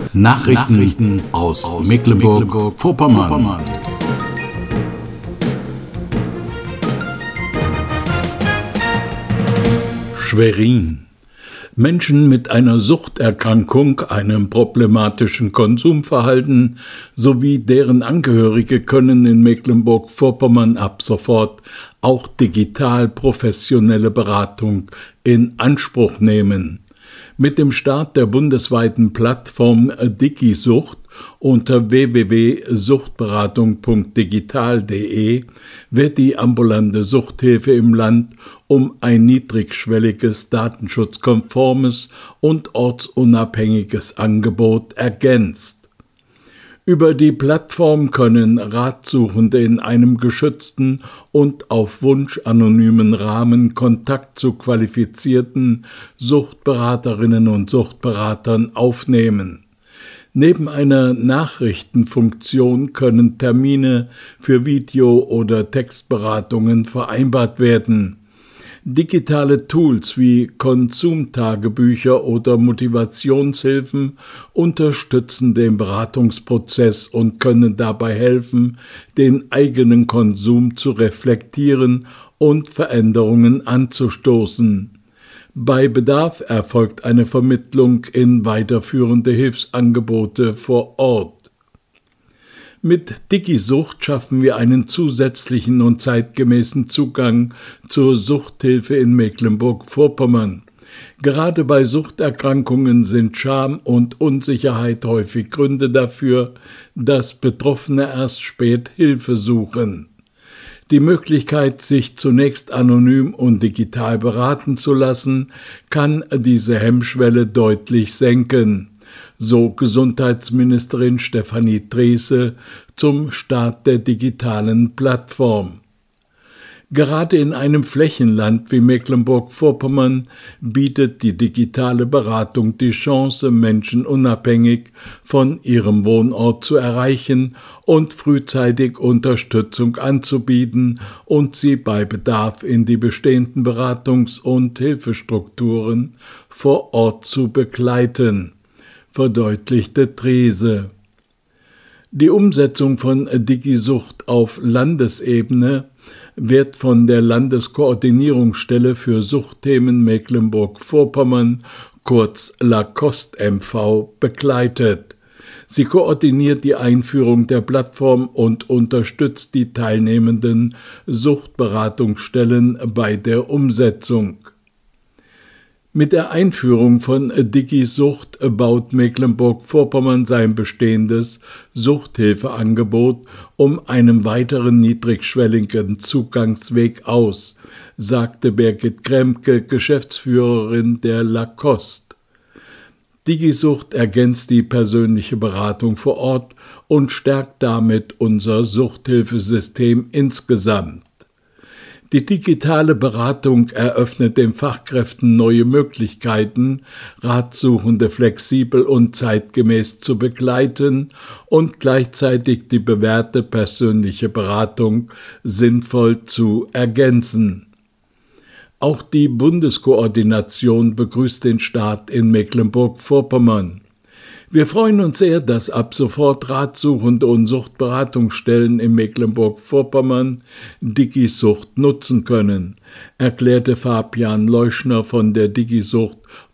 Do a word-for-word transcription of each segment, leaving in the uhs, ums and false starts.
Nachrichten, Nachrichten aus, aus Mecklenburg-Vorpommern. Mecklenburg Schwerin. Menschen mit einer Suchterkrankung, einem problematischen Konsumverhalten sowie deren Angehörige können in Mecklenburg-Vorpommern ab sofort auch digital professionelle Beratung in Anspruch nehmen. Mit dem Start der bundesweiten Plattform DigiSucht unter w w w punkt suchtberatung punkt digital punkt de wird die ambulante Suchthilfe im Land um ein niedrigschwelliges, datenschutzkonformes und ortsunabhängiges Angebot ergänzt. Über die Plattform können Ratsuchende in einem geschützten und auf Wunsch anonymen Rahmen Kontakt zu qualifizierten Suchtberaterinnen und Suchtberatern aufnehmen. Neben einer Nachrichtenfunktion können Termine für Video- oder Textberatungen vereinbart werden. Digitale Tools wie Konsumtagebücher oder Motivationshilfen unterstützen den Beratungsprozess und können dabei helfen, den eigenen Konsum zu reflektieren und Veränderungen anzustoßen. Bei Bedarf erfolgt eine Vermittlung in weiterführende Hilfsangebote vor Ort. Mit DigiSucht schaffen wir einen zusätzlichen und zeitgemäßen Zugang zur Suchthilfe in Mecklenburg-Vorpommern. Gerade bei Suchterkrankungen sind Scham und Unsicherheit häufig Gründe dafür, dass Betroffene erst spät Hilfe suchen. Die Möglichkeit, sich zunächst anonym und digital beraten zu lassen, kann diese Hemmschwelle deutlich senken, so Gesundheitsministerin Stefanie Drese zum Start der digitalen Plattform. Gerade in einem Flächenland wie Mecklenburg-Vorpommern bietet die digitale Beratung die Chance, Menschen unabhängig von ihrem Wohnort zu erreichen und frühzeitig Unterstützung anzubieten und sie bei Bedarf in die bestehenden Beratungs- und Hilfestrukturen vor Ort zu begleiten, verdeutlichte Drese. Die Umsetzung von DigiSucht auf Landesebene wird von der Landeskoordinierungsstelle für Suchtthemen Mecklenburg-Vorpommern, kurz LACOST M V, begleitet. Sie koordiniert die Einführung der Plattform und unterstützt die teilnehmenden Suchtberatungsstellen bei der Umsetzung. Mit der Einführung von DigiSucht baut Mecklenburg-Vorpommern sein bestehendes Suchthilfeangebot um einen weiteren niedrigschwelligen Zugangsweg aus, sagte Birgit Kremke, Geschäftsführerin der LACOST. DigiSucht ergänzt die persönliche Beratung vor Ort und stärkt damit unser Suchthilfesystem insgesamt. Die digitale Beratung eröffnet den Fachkräften neue Möglichkeiten, Ratsuchende flexibel und zeitgemäß zu begleiten und gleichzeitig die bewährte persönliche Beratung sinnvoll zu ergänzen. Auch die Bundeskoordination begrüßt den Start in Mecklenburg-Vorpommern. Wir freuen uns sehr, dass ab sofort Ratsuchende und Suchtberatungsstellen in Mecklenburg-Vorpommern DigiSucht nutzen können, erklärte Fabian Leuschner von der DigiSucht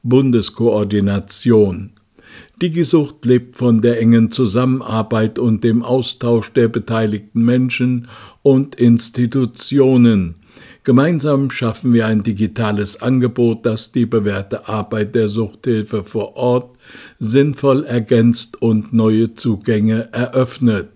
Bundeskoordination. DigiSucht lebt von der engen Zusammenarbeit und dem Austausch der beteiligten Menschen und Institutionen. Gemeinsam schaffen wir ein digitales Angebot, das die bewährte Arbeit der Suchthilfe vor Ort sinnvoll ergänzt und neue Zugänge eröffnet.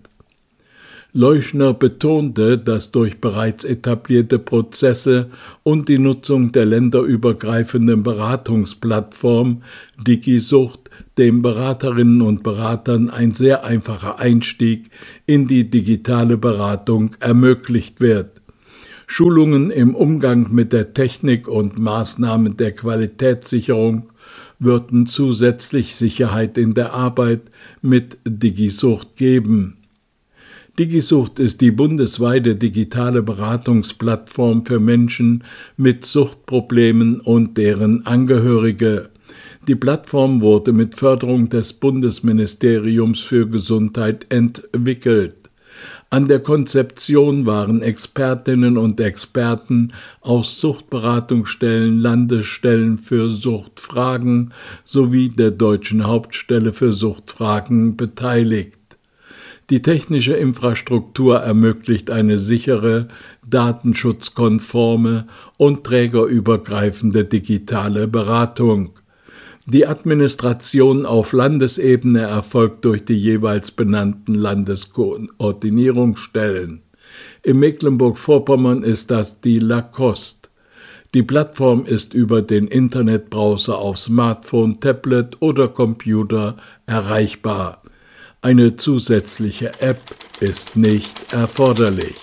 Leuschner betonte, dass durch bereits etablierte Prozesse und die Nutzung der länderübergreifenden Beratungsplattform DigiSucht den Beraterinnen und Beratern ein sehr einfacher Einstieg in die digitale Beratung ermöglicht wird. Schulungen im Umgang mit der Technik und Maßnahmen der Qualitätssicherung würden zusätzlich Sicherheit in der Arbeit mit DigiSucht geben. DigiSucht ist die bundesweite digitale Beratungsplattform für Menschen mit Suchtproblemen und deren Angehörige. Die Plattform wurde mit Förderung des Bundesministeriums für Gesundheit entwickelt. An der Konzeption waren Expertinnen und Experten aus Suchtberatungsstellen, Landesstellen für Suchtfragen sowie der Deutschen Hauptstelle für Suchtfragen beteiligt. Die technische Infrastruktur ermöglicht eine sichere, datenschutzkonforme und trägerübergreifende digitale Beratung. Die Administration auf Landesebene erfolgt durch die jeweils benannten Landeskoordinierungsstellen. In Mecklenburg-Vorpommern ist das die Lacoste. Die Plattform ist über den Internetbrowser auf Smartphone, Tablet oder Computer erreichbar. Eine zusätzliche App ist nicht erforderlich.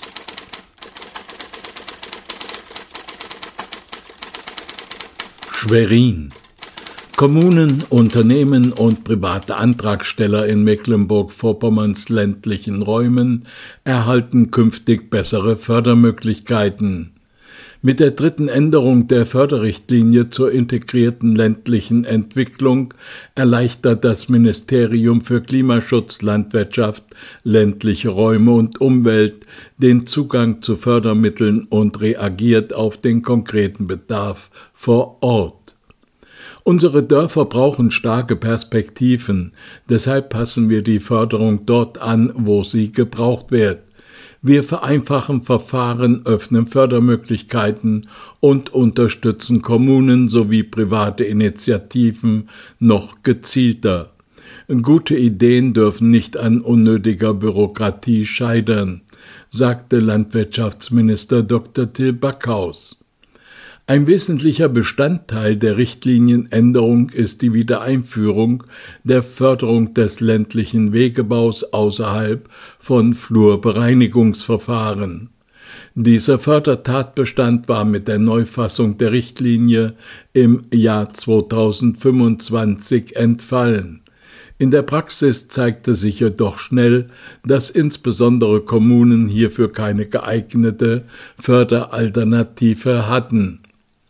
Schwerin. Kommunen, Unternehmen und private Antragsteller in Mecklenburg-Vorpommerns ländlichen Räumen erhalten künftig bessere Fördermöglichkeiten. Mit der dritten Änderung der Förderrichtlinie zur integrierten ländlichen Entwicklung erleichtert das Ministerium für Klimaschutz, Landwirtschaft, ländliche Räume und Umwelt den Zugang zu Fördermitteln und reagiert auf den konkreten Bedarf vor Ort. Unsere Dörfer brauchen starke Perspektiven, deshalb passen wir die Förderung dort an, wo sie gebraucht wird. Wir vereinfachen Verfahren, öffnen Fördermöglichkeiten und unterstützen Kommunen sowie private Initiativen noch gezielter. Gute Ideen dürfen nicht an unnötiger Bürokratie scheitern, sagte Landwirtschaftsminister Doktor Till Backhaus. Ein wesentlicher Bestandteil der Richtlinienänderung ist die Wiedereinführung der Förderung des ländlichen Wegebaus außerhalb von Flurbereinigungsverfahren. Dieser Fördertatbestand war mit der Neufassung der Richtlinie im Jahr zweitausendfünfundzwanzig entfallen. In der Praxis zeigte sich jedoch schnell, dass insbesondere Kommunen hierfür keine geeignete Förderalternative hatten.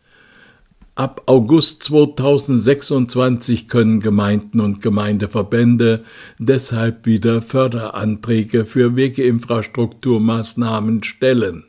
Ab August zweitausendsechsundzwanzig können Gemeinden und Gemeindeverbände deshalb wieder Förderanträge für Wegeinfrastrukturmaßnahmen stellen.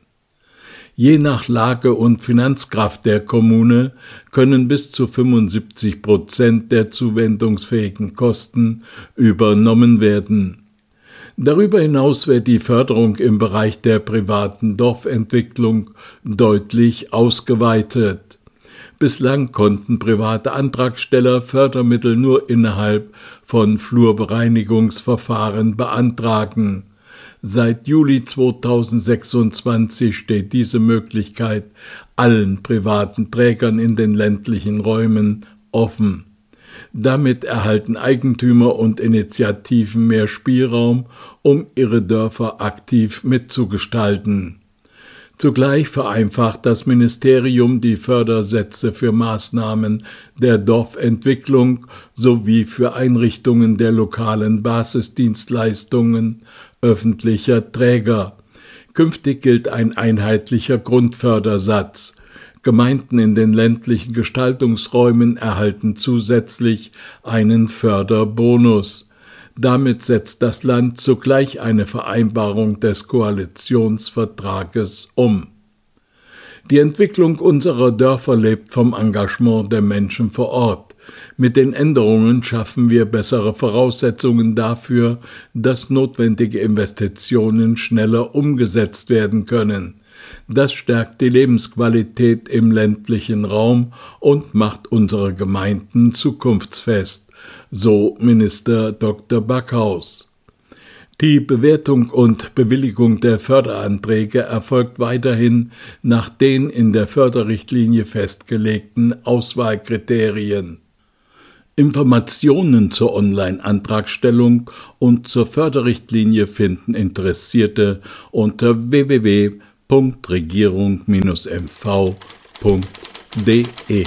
Je nach Lage und Finanzkraft der Kommune können bis zu fünfundsiebzig Prozent der zuwendungsfähigen Kosten übernommen werden. Darüber hinaus wird die Förderung im Bereich der privaten Dorfentwicklung deutlich ausgeweitet. Bislang konnten private Antragsteller Fördermittel nur innerhalb von Flurbereinigungsverfahren beantragen. Seit Juli zweitausendsechsundzwanzig steht diese Möglichkeit allen privaten Trägern in den ländlichen Räumen offen. Damit erhalten Eigentümer und Initiativen mehr Spielraum, um ihre Dörfer aktiv mitzugestalten. Zugleich vereinfacht das Ministerium die Fördersätze für Maßnahmen der Dorfentwicklung sowie für Einrichtungen der lokalen Basisdienstleistungen öffentlicher Träger. Künftig gilt ein einheitlicher Grundfördersatz. Gemeinden in den ländlichen Gestaltungsräumen erhalten zusätzlich einen Förderbonus. Damit setzt das Land zugleich eine Vereinbarung des Koalitionsvertrages um. Die Entwicklung unserer Dörfer lebt vom Engagement der Menschen vor Ort. Mit den Änderungen schaffen wir bessere Voraussetzungen dafür, dass notwendige Investitionen schneller umgesetzt werden können. Das stärkt die Lebensqualität im ländlichen Raum und macht unsere Gemeinden zukunftsfest. So Minister Doktor Backhaus. Die Bewertung und Bewilligung der Förderanträge erfolgt weiterhin nach den in der Förderrichtlinie festgelegten Auswahlkriterien. Informationen zur Online-Antragstellung und zur Förderrichtlinie finden Interessierte unter w w w punkt regierung Bindestrich m v punkt d e.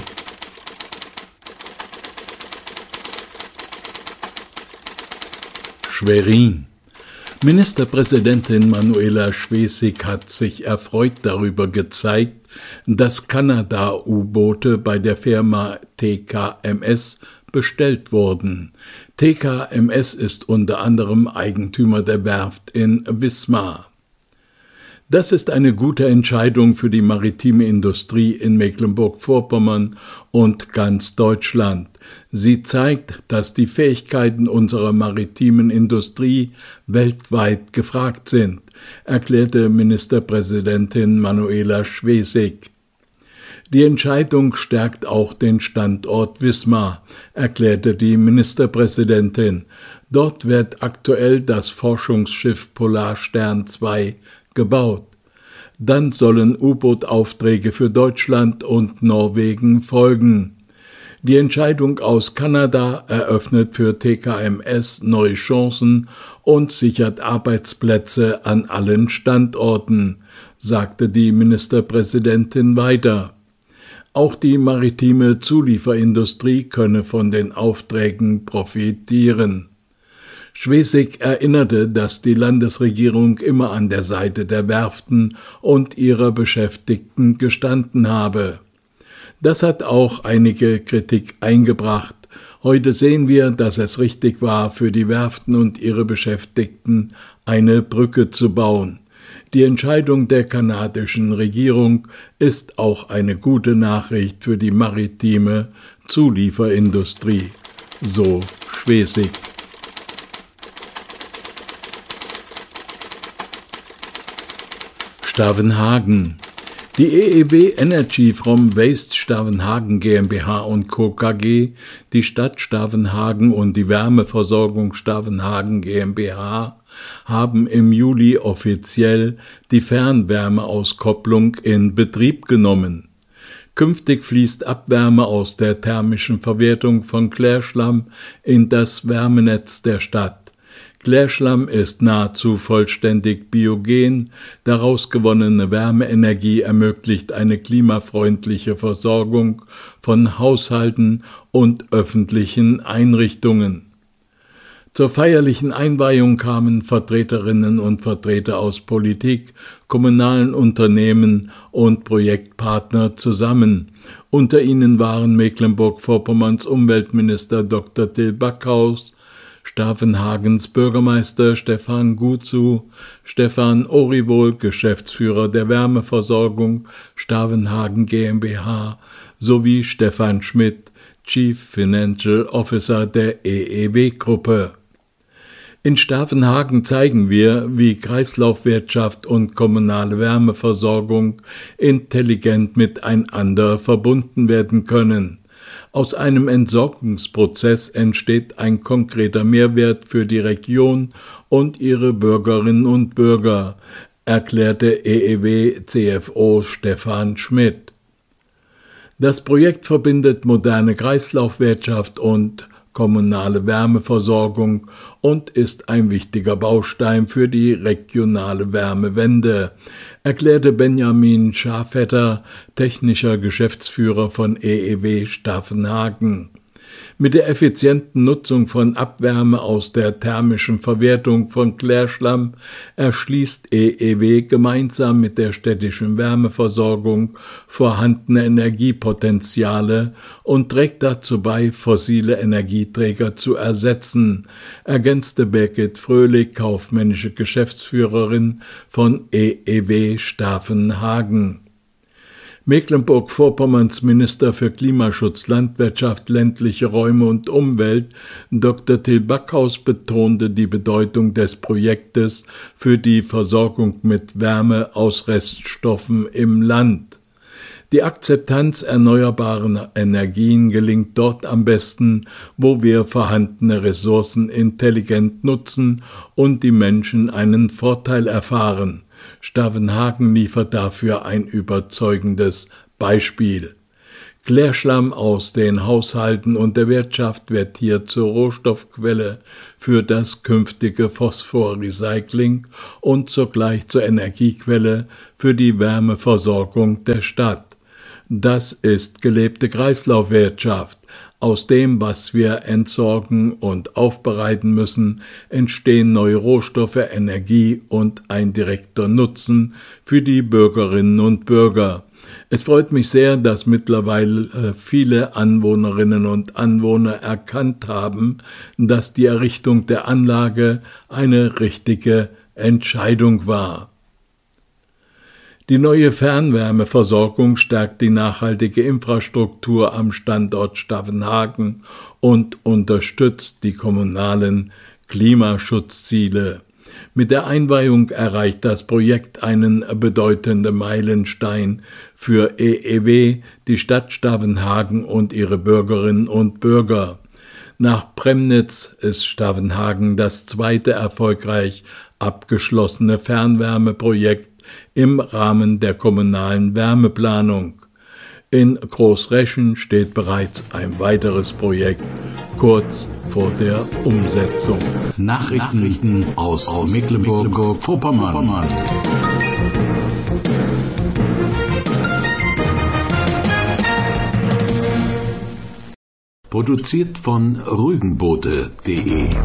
Schwerin. Ministerpräsidentin Manuela Schwesig hat sich erfreut darüber gezeigt, dass Kanada-U-Boote bei der Firma T K M S bestellt wurden. T K M S ist unter anderem Eigentümer der Werft in Wismar. Das ist eine gute Entscheidung für die maritime Industrie in Mecklenburg-Vorpommern und ganz Deutschland. Sie zeigt, dass die Fähigkeiten unserer maritimen Industrie weltweit gefragt sind, erklärte Ministerpräsidentin Manuela Schwesig. Die Entscheidung stärkt auch den Standort Wismar, erklärte die Ministerpräsidentin. Dort wird aktuell das Forschungsschiff Polarstern zwei gebaut. Dann sollen U-Boot-Aufträge für Deutschland und Norwegen folgen. Die Entscheidung aus Kanada eröffnet für T K M S neue Chancen und sichert Arbeitsplätze an allen Standorten, sagte die Ministerpräsidentin weiter. Auch die maritime Zulieferindustrie könne von den Aufträgen profitieren. Schwesig erinnerte, dass die Landesregierung immer an der Seite der Werften und ihrer Beschäftigten gestanden habe. Das hat auch einige Kritik eingebracht. Heute sehen wir, dass es richtig war, für die Werften und ihre Beschäftigten eine Brücke zu bauen. Die Entscheidung der kanadischen Regierung ist auch eine gute Nachricht für die maritime Zulieferindustrie, so Schwesig. Stavenhagen. Die E E W Energy from Waste Stavenhagen GmbH und Co. K G, die Stadt Stavenhagen und die Wärmeversorgung Stavenhagen GmbH haben im Juli offiziell die Fernwärmeauskopplung in Betrieb genommen. Künftig fließt Abwärme aus der thermischen Verwertung von Klärschlamm in das Wärmenetz der Stadt. Klärschlamm ist nahezu vollständig biogen, daraus gewonnene Wärmeenergie ermöglicht eine klimafreundliche Versorgung von Haushalten und öffentlichen Einrichtungen. Zur feierlichen Einweihung kamen Vertreterinnen und Vertreter aus Politik, kommunalen Unternehmen und Projektpartner zusammen. Unter ihnen waren Mecklenburg-Vorpommerns Umweltminister Doktor Till Backhaus, Stavenhagens Bürgermeister Stefan Gutzu, Stefan Oriwohl, Geschäftsführer der Wärmeversorgung Stavenhagen GmbH, sowie Stefan Schmidt, Chief Financial Officer der E E W-Gruppe. In Stavenhagen zeigen wir, wie Kreislaufwirtschaft und kommunale Wärmeversorgung intelligent miteinander verbunden werden können. Aus einem Entsorgungsprozess entsteht ein konkreter Mehrwert für die Region und ihre Bürgerinnen und Bürger, erklärte E E W-C F O Stefan Schmidt. Das Projekt verbindet moderne Kreislaufwirtschaft und kommunale Wärmeversorgung und ist ein wichtiger Baustein für die regionale Wärmewende, erklärte Benjamin Schafetter, technischer Geschäftsführer von E E W Stavenhagen. Mit der effizienten Nutzung von Abwärme aus der thermischen Verwertung von Klärschlamm erschließt E E W gemeinsam mit der städtischen Wärmeversorgung vorhandene Energiepotenziale und trägt dazu bei, fossile Energieträger zu ersetzen, ergänzte Birgit Fröhlich, kaufmännische Geschäftsführerin von E E W Stavenhagen. Mecklenburg-Vorpommerns Minister für Klimaschutz, Landwirtschaft, ländliche Räume und Umwelt, Doktor Till Backhaus, betonte die Bedeutung des Projektes für die Versorgung mit Wärme aus Reststoffen im Land. Die Akzeptanz erneuerbarer Energien gelingt dort am besten, wo wir vorhandene Ressourcen intelligent nutzen und die Menschen einen Vorteil erfahren. Stavenhagen liefert dafür ein überzeugendes Beispiel. Klärschlamm aus den Haushalten und der Wirtschaft wird hier zur Rohstoffquelle für das künftige Phosphorrecycling und zugleich zur Energiequelle für die Wärmeversorgung der Stadt. Das ist gelebte Kreislaufwirtschaft. Aus dem, was wir entsorgen und aufbereiten müssen, entstehen neue Rohstoffe, Energie und ein direkter Nutzen für die Bürgerinnen und Bürger. Es freut mich sehr, dass mittlerweile viele Anwohnerinnen und Anwohner erkannt haben, dass die Errichtung der Anlage eine richtige Entscheidung war. Die neue Fernwärmeversorgung stärkt die nachhaltige Infrastruktur am Standort Stavenhagen und unterstützt die kommunalen Klimaschutzziele. Mit der Einweihung erreicht das Projekt einen bedeutenden Meilenstein für E E W, die Stadt Stavenhagen und ihre Bürgerinnen und Bürger. Nach Premnitz ist Stavenhagen das zweite erfolgreich abgeschlossene Fernwärmeprojekt im Rahmen der kommunalen Wärmeplanung. In Großreschen steht bereits ein weiteres Projekt kurz vor der Umsetzung. Nachrichten aus Mecklenburg-Vorpommern. Produziert von Rügenboote punkt de